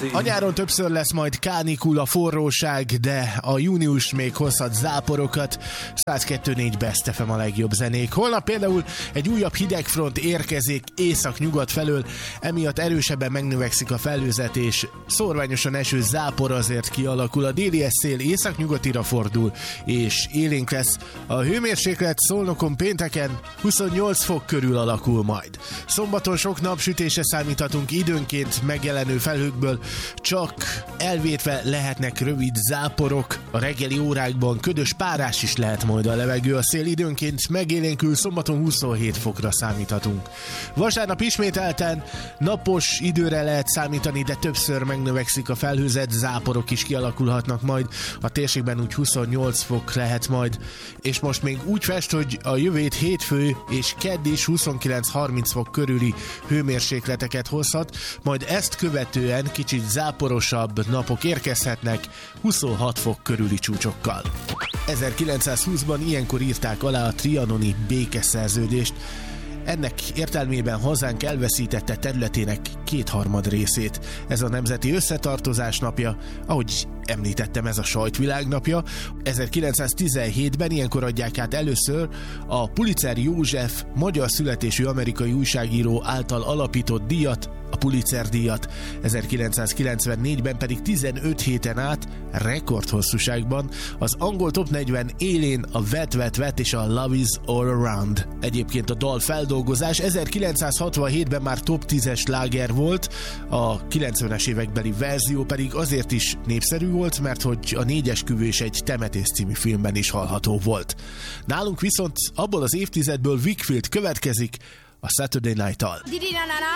A nyáron többször lesz majd kánikula, forróság, de a június még hozhat záporokat. 102.4 Best FM a legjobb zenék. Holnap például egy újabb hidegfront érkezik észak-nyugat felől, emiatt erősebben megnövekszik a felhőzet, és szórványosan eső zápor azért kialakul. A déli szél észak-nyugatira fordul, és élénk lesz. A hőmérséklet Szolnokon pénteken 28 fok körül alakul majd. Szombaton sok napsütésre számíthatunk, időnként megjelenő felhőkből csak elvétve lehetnek rövid záporok. A reggeli órákban ködös párás is lehet majd a levegő, a szél időnként megélénkül, szombaton 27 fokra számíthatunk. Vasárnap ismételten napos időre lehet számítani, de többször megnövekszik a felhőzet, záporok is kialakulhatnak majd, a térségben úgy 28 fok lehet majd, és most még úgy fest, hogy a jövő hétfő és kedd is 29-30 fok körüli hőmérsékleteket hozhat, majd ezt követően kicsit záporosabb napok érkezhetnek 26 fok körüli csúcsokkal. 1920-ban ilyenkor írták alá a trianoni békeszerződést. Ennek értelmében hazánk elveszítette területének 2/3 részét. Ez a nemzeti összetartozás napja, ahogy említettem, ez a sajtvilágnapja. 1917-ben ilyenkor adják át először a Pulitzer József magyar születésű amerikai újságíró által alapított díjat, a Pulitzer díjat. 1994-ben pedig 15 héten át rekordhosszúságban az angol top 40 élén a Wet Wet Wet és a Love Is All Around. Egyébként a dal feldolgozás 1967-ben már top 10-es sláger volt, a 90-es évekbeli verzió pedig azért is népszerű volt, mert hogy a 4 esküvő egy temetés című filmben is hallható volt. Nálunk viszont abból az évtizedből Wakefield következik a Saturday Night-tal.